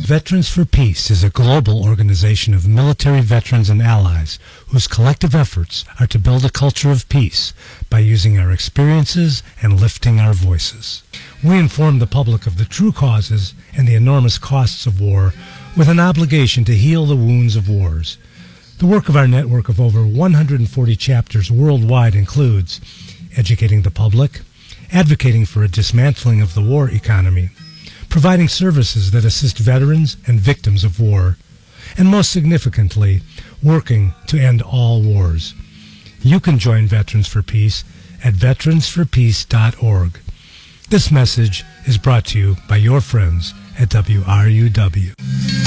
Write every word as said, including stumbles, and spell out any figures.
Veterans for Peace is a global organization of military veterans and allies whose collective efforts are to build a culture of peace by using our experiences and lifting our voices. We inform the public of the true causes and the enormous costs of war with an obligation to heal the wounds of wars. The work of our network of over one hundred forty chapters worldwide includes educating the public, advocating for a dismantling of the war economy, providing services that assist veterans and victims of war, and most significantly, working to end all wars. You can join Veterans for Peace at veterans for peace dot org. This message is brought to you by your friends at W R U W.